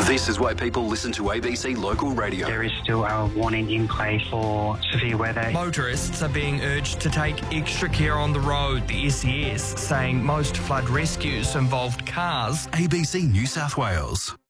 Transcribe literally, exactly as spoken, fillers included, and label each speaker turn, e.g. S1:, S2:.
S1: This is why people listen to A B C Local Radio.
S2: There is still a warning in place for severe weather.
S3: Motorists are being urged to take extra care on the road, the S E S saying most flood rescues involved cars.
S1: A B C New South Wales.